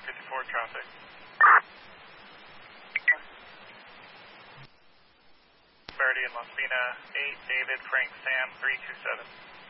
54 traffic. Verdi and Mosina, 8, David, Frank, Sam, 327.